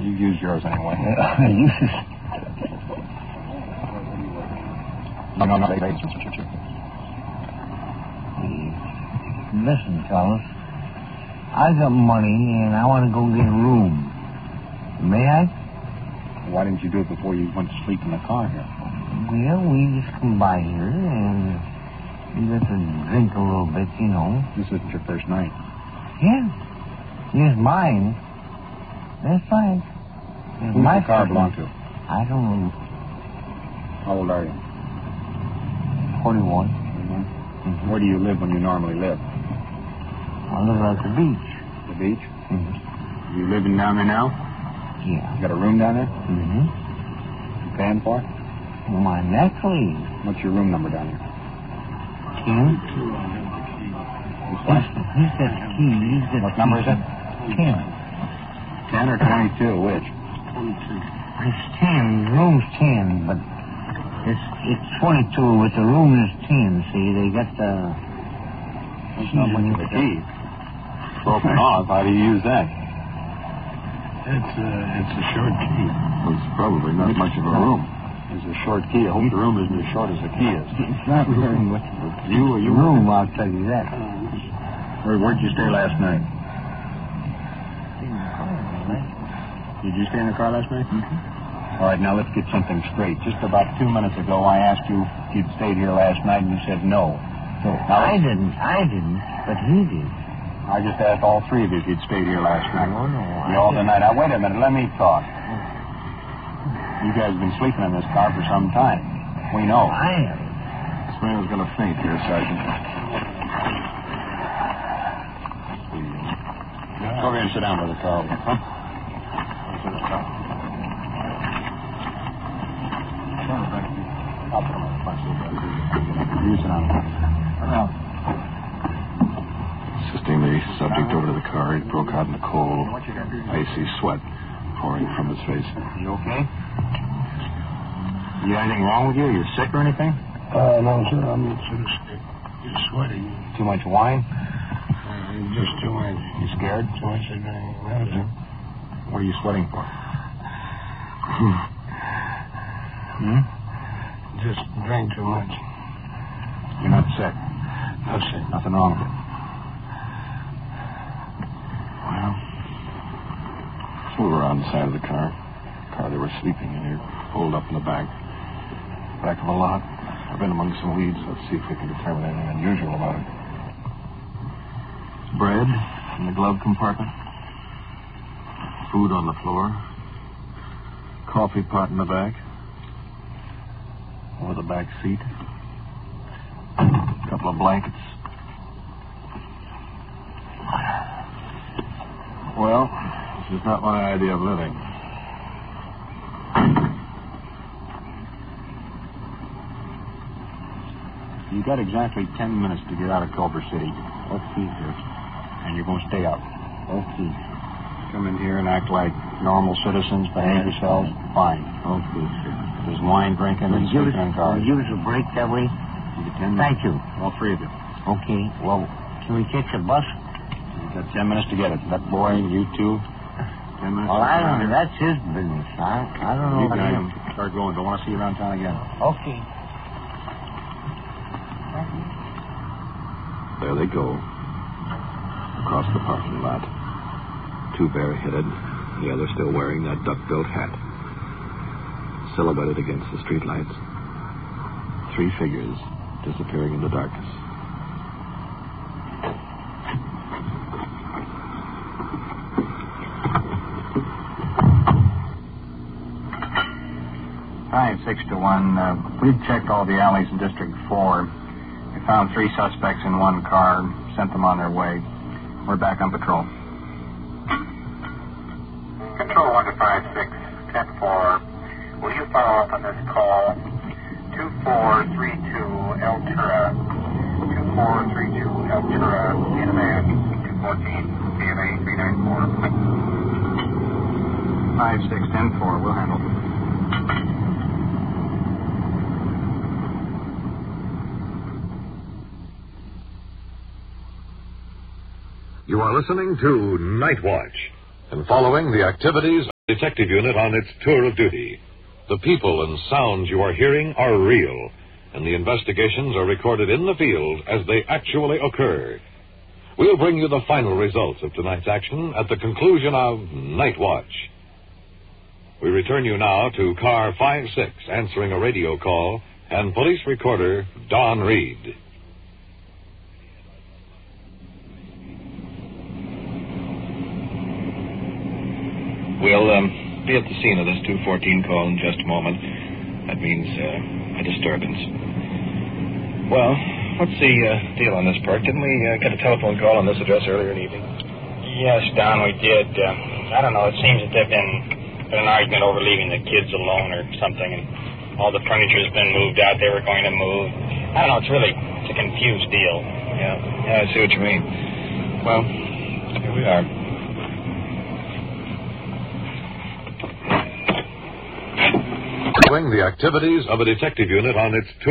You used yours anyway. No. Listen, fellas. I got money and I want to go get a room. May I? Why didn't you do it before you went to sleep in the car here? Well, we just come by here and we got to drink a little bit, you know. This isn't your first night. Yeah. It's mine. That's fine. Who's the car belong to? I don't know. How old are you? 41. Mm-hmm. Where do you live when you normally live? I live at the beach. The beach? Mm-hmm. You living down there now? Yeah. You got a room down there? Mm-hmm. You paying for it? My necklace. What's your room number down here? 10. What? He's got the key. He's got What number is it? 10. 10 or 22? Which? 22. It's 10. The room's 10, but it's 22, but the room is 10. See, they got the key. Broken off. How do you use that? It's a short key. Well, it's probably not much of a room. It's a short key. I hope the room isn't as short as the key is. It's not very much of a room, I'll tell you that. Where'd you stay last night? Did you stay in the car last night? Mm-hmm. All right, now let's get something straight. Just about 2 minutes ago, I asked you if you'd stayed here last night, and you said no. So I didn't, but he did. I just asked all three of you if you'd stayed here last night. No. You all denied. Now, wait a minute. Let me talk. You guys have been sleeping in this car for some time. We know. I am. This man was going to faint here, Sergeant. Go over here and sit down by the car. Huh? You sit down. Assisting the subject over to the car, he broke out in a cold, icy sweat pouring from his face. You okay? You got anything wrong with you? You sick or anything? No, sir. I'm sort of just sweating. Too much wine? Just too much. You scared? Too much of anything. What are you sweating for? Just drank too much. You're not sick? No, sir. Nothing wrong with you? Well, So we were on the side of the car they were sleeping in here, pulled up in the back of a lot. I've been among some weeds. Let's see if we can determine anything unusual about it. Bread in the glove compartment. Food on the floor. Coffee pot in the back. Over the back seat. A couple of blankets. Well, this is not my idea of living. you got exactly 10 minutes to get out of Culver City. Okay, sir. And you're going to stay out. Okay. Come in here and act like normal citizens, behave yourselves. Fine. Okay, sir. There's wine drinking and sleeping in cars. Give us a break that way? Thank you. All three of you. Okay. Well, can we catch a bus? You've got 10 minutes to get it. That boy, you two. 10 minutes. Well, I don't know. That's his business. I don't know You about guys him. start going. Don't want to see you around town again. Okay. There they go. Across the parking lot. Two bareheaded, the other still wearing that duck-billed hat. Silhouetted against the streetlights. Three figures disappearing in the darkness. Hi, 6 to 1. We've checked all the alleys in District 4. We found 3 suspects in one car, sent them on their way. We're back on patrol. Control 1 to 56, 10-4. Will you follow up on this call? 2432 El Tura. 2432 El Tura, in a man, 214, CMA 394. 5-6-10-4. We'll handle it. You are listening to Night Watch and following the activities Detective Unit on its tour of duty. The people and sounds you are hearing are real, and the investigations are recorded in the field as they actually occur. We'll bring you the final results of tonight's action at the conclusion of Night Watch. We return you now to Car 56, answering a radio call, and police recorder Don Reed. We'll be at the scene of this 214 call in just a moment. That means a disturbance. Well, what's the deal on this, Perk? Didn't we get a telephone call on this address earlier in the evening? Yes, Don, we did. I don't know. It seems that there's been an argument over leaving the kids alone or something, and all the furniture's been moved out. They were going to move. I don't know. It's a confused deal. Yeah, I see what you mean. Well, here we are. The activities of a detective unit on its tour